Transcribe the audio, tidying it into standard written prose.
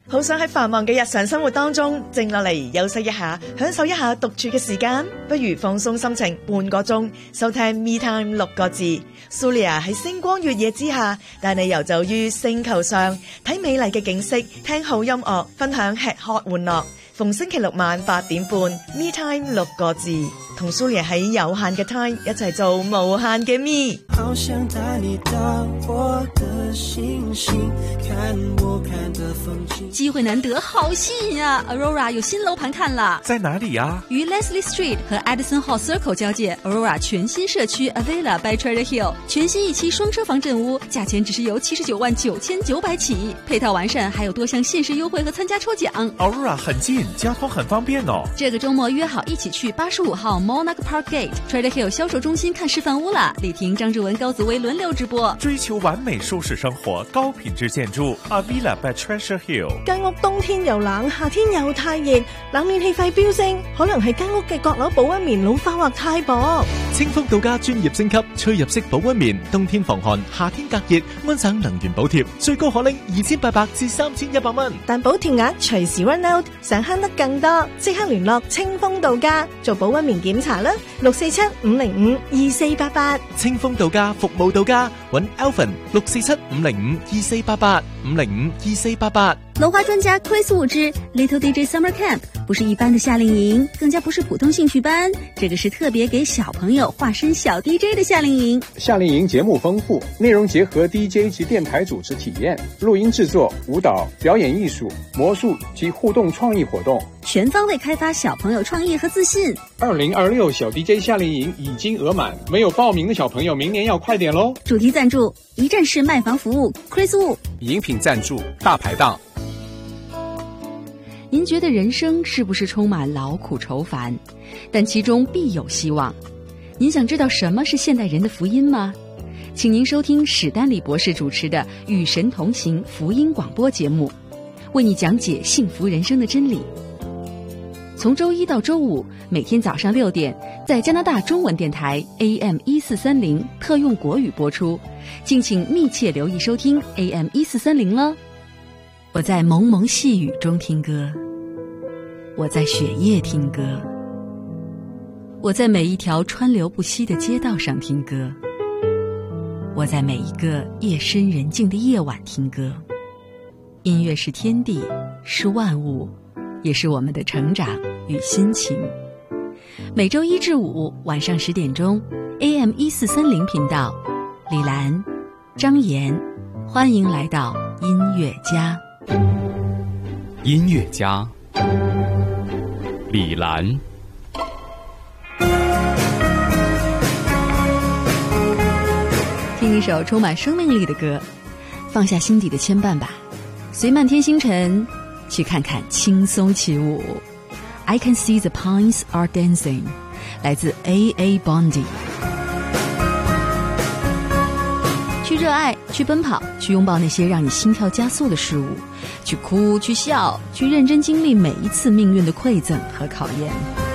好想喺繁忙嘅日常生活當中靜落嚟休息一下，享受一下獨處嘅時間，不如放鬆心情半個鐘，收聽 Me Time 6個字。Sulia 喺星光月夜之下，帶你遊走於星球上，睇美麗嘅景色，聽好音樂，分享吃喝玩樂。逢星期六晚8點半 Me Time 6個字，同 Sulia 喺有限嘅 time 一齊做無限嘅 Me。 好想帶你到我的星星，看我看的風景。 機會難得，好吸引啊 ！Aurora 有新樓盤看了， 在哪裡啊？ 於 Leslie Street 和 Addison Hall Circle 交界 ，Aurora 全新社區 Avila by Trader Hill 全新一期雙車房鎮屋，價錢只是由799900起，配套完善，還有多項限時優惠和參加抽獎。 Aurora 很近，交通很方便哦。 這個週末約好一起去85號 Monarch Park Gate Trader Hill 銷售中心看示範屋啦！李婷、張志文、高子薇輪流直播， 追求完美舒適生活，高品質建築 Avila by Treasure Hill。 間屋冬天又冷，夏天又太熱，冷暖氣費飆升，可能係間屋嘅閣樓保溫棉老化或太薄。 清風到家專業升級，吹入式保溫棉，冬天防寒，夏天隔熱，安省能源補貼，最高可拎2800至3100蚊。 但補貼額隨時 run out， 想慳得更多，即刻聯絡清風到家做保溫棉檢查啦，647-505-2488。 清風到家，服務到家，揾 Alvin 647-505-2488，505-2488。 樓花專家 Chris Wu 之 Little DJ Summer Camp 不是一般的夏令營，更加不是普通興趣班，這個是特別給小朋友化身小 DJ 的夏令營。 夏令營節目豐富，內容結合 DJ 及電台主持體驗、錄音製作、舞蹈、表演藝術、魔術及互動創意活動， 全方位開發小朋友創意和自信。 2026小 DJ 夏令營已經額滿，沒有報名的小朋友明年要快點咯。 主題贊助一站式賣房服務 Chris Wu， 飲品贊助大排檔。 您覺得人生是不是充滿勞苦愁煩？但其中必有希望。您想知道什麼是現代人的福音嗎？請您收聽史丹利博士主持的《與神同行》福音廣播節目，為你講解幸福人生的真理。從周一到周五，每天早上6點，在加拿大中文電台 AM1430特用國語播出，敬請密切留意收聽 AM1430了。我在蒙蒙細雨中聽歌，我在雪夜聽歌，我在每一條川流不息的街道上聽歌，我在每一個夜深人靜的夜晚聽歌。音樂是天地，是萬物，也是我們的成長與心情。每周1至5晚上10點鐘 AM1430頻道，李蘭、張妍，歡迎來到音樂家。 音樂家李蘭。 聽一首充滿生命力的歌，放下心底的牽絆吧，隨漫天星辰去看看輕鬆起舞。 I can see the pines are dancing， 來自 A.A. Bondi。 去熱愛，去奔跑，去擁抱那些讓你心跳加速的事物，去哭，去笑，去認真經歷每一次命運的饋贈和考驗。